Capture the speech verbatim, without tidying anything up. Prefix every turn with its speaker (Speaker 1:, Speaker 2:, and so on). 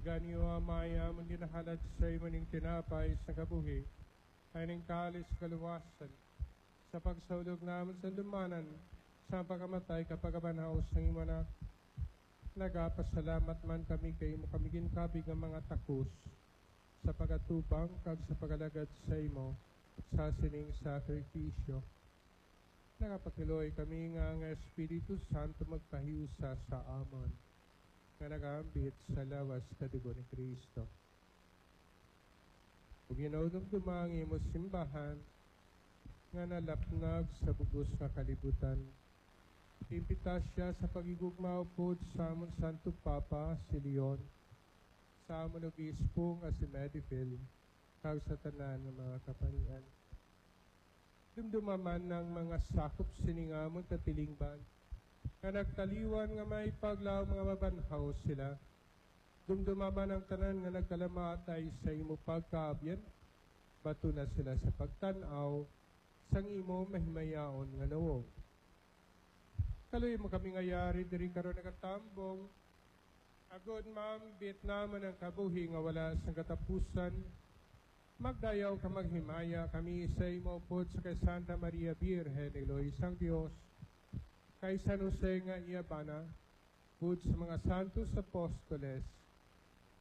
Speaker 1: Ganyo amaya mong ginahalat sa imo ning tinapay sa kabuhi, ay ning kalis kaluwasan, sa pagsaulog naman sa lumanan, sa pagkamatay kapag abanhaw sa imo anak. Nagapasalamat man kami kay mo kami ginkabig ang mga takos, sa pagatubang kag sa pagalagad sa imo, sa sining sakripisyo. Nagapatiloy kami nga ang Espiritu Santo magpahiusa sa amon, nga nagambit sa lawas kadigo ni Kristo. Ug ginawdumdumang imo simbahan, nga nalapnag sa bugos nga kalibutan. Impita siya sa pagigugmaw pod sa amon Santo Papa si Leon, sa amon obispo nga si Medivil, kag sa tanan ng mga kapanian. Dumdumaman ng mga sakop siningamon katilingban, nga nagtaliwan nga may paglaw mga mabanhaw sila. Dumdumaman ang tanan nga nagkalamatay sa imo pagkaabyan, bato na sila sa pagtanaw, sang imo mahimayaon nga nawong. Kaluy mo kami ngayari diri karon nagatambong, agod maambit naman ang kabuhi nga wala sang katapusan. Magdayaw ka maghimaya kami sa imo pod sa kay Santa Maria Birhen ni Loisang Dios, kay San Jose nga iyabana, pod sa mga santos apostoles,